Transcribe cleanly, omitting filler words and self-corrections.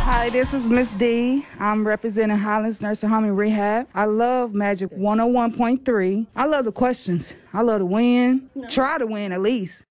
Hi, this is Miss D. I'm representing Highlands Nursing Home and Rehab. I love Magic 101.3. I love the questions. I love to win. Try to win at least.